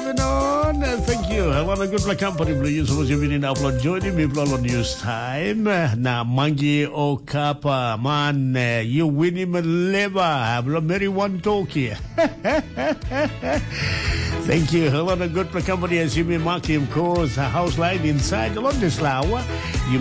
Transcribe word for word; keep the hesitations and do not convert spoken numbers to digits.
moving on. Uh, thank you. I want a good company. Blue so much in upload joining me on news time. Na mangi o kapa man you win him a leva. Mary one talk here. Thank you. I want a good company as you may mark him cause a house line inside the London Slough. You